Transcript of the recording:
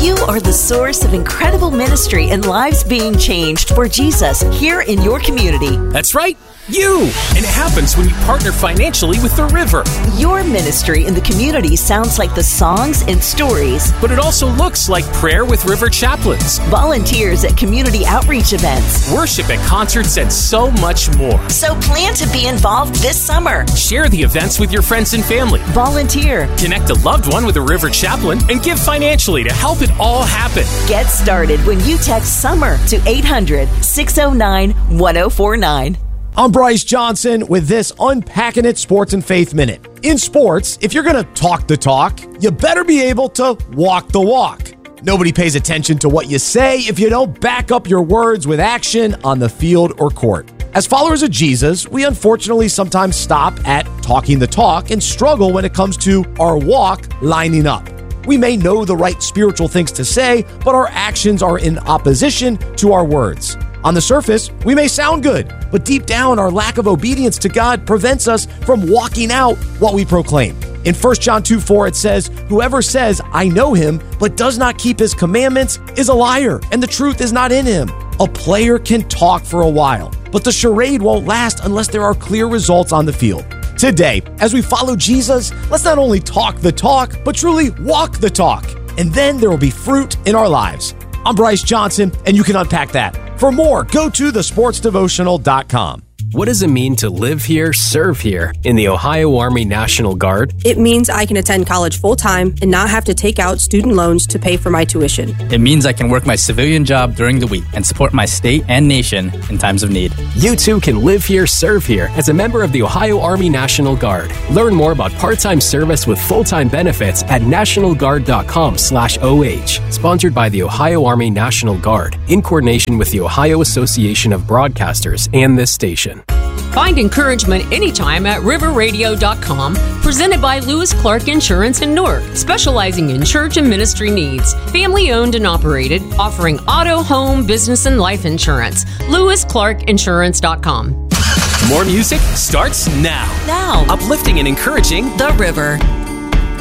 You are the source of incredible ministry and lives being changed for Jesus here in your community. That's right, you! And it happens when you partner financially with The River. Your ministry in the community sounds like the songs and stories. But it also looks like prayer with River chaplains, volunteers at community outreach events, worship at concerts, and so much more. So plan to be involved this summer. Share the events with your friends and family. Volunteer. Connect a loved one with a River chaplain and give financially to help it all happen. Get started when you text SUMMER to 800-609-1049. I'm Bryce Johnson with this Unpacking It Sports and Faith Minute. In sports, if you're going to talk the talk, you better be able to walk the walk. Nobody pays attention to what you say if you don't back up your words with action on the field or court. As followers of Jesus, we unfortunately sometimes stop at talking the talk and struggle when it comes to our walk lining up. We may know the right spiritual things to say, but our actions are in opposition to our words. On the surface, we may sound good, but deep down, our lack of obedience to God prevents us from walking out what we proclaim. In 1 John 2:4, it says, "Whoever says, 'I know him,' but does not keep his commandments is a liar, and the truth is not in him." A player can talk for a while, but the charade won't last unless there are clear results on the field. Today, as we follow Jesus, let's not only talk the talk, but truly walk the talk. And then there will be fruit in our lives. I'm Bryce Johnson, and you can unpack that. For more, go to thesportsdevotional.com. What does it mean to live here, serve here in the Ohio Army National Guard? It means I can attend college full-time and not have to take out student loans to pay for my tuition. It means I can work my civilian job during the week and support my state and nation in times of need. You too can live here, serve here as a member of the Ohio Army National Guard. Learn more about part-time service with full-time benefits at nationalguard.com/OH. Sponsored by the Ohio Army National Guard in coordination with the Ohio Association of Broadcasters and this station. Find encouragement anytime at riverradio.com, presented by Lewis Clark Insurance in Newark, specializing in church and ministry needs. Family owned and operated, offering auto, home, business, and life insurance. LewisClarkInsurance.com. More music starts now. Now. Uplifting and encouraging The River.